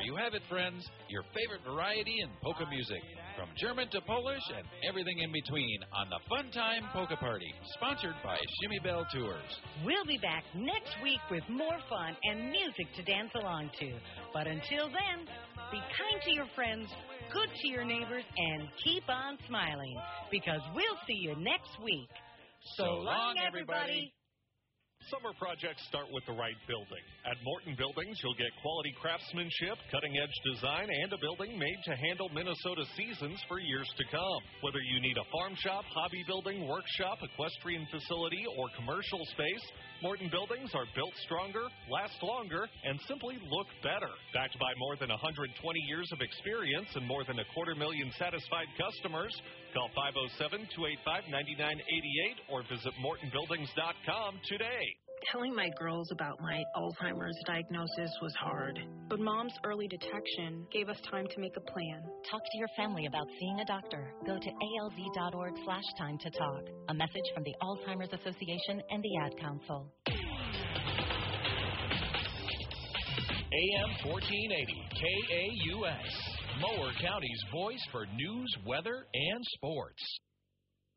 you have it, friends. Your favorite variety in polka music. From German to Polish and everything in between on the Fun Time Polka Party, sponsored by Shimmy Bell Tours. We'll be back next week with more fun and music to dance along to. But until then, be kind to your friends, good to your neighbors, and keep on smiling, because we'll see you next week. So long, everybody. Summer projects start with the right building. At Morton Buildings, you'll get quality craftsmanship, cutting-edge design, and a building made to handle Minnesota seasons for years to come. Whether you need a farm shop, hobby building, workshop, equestrian facility, or commercial space, Morton Buildings are built stronger, last longer, and simply look better. Backed by more than 120 years of experience and more than 250,000 satisfied customers, call 507-285-9988 or visit mortonbuildings.com today. Telling my girls about my Alzheimer's diagnosis was hard, but Mom's early detection gave us time to make a plan. Talk to your family about seeing a doctor. Go to alz.org/time to talk. A message from the Alzheimer's Association and the Ad Council. AM 1480, KAUS, Mower County's voice for news, weather, and sports.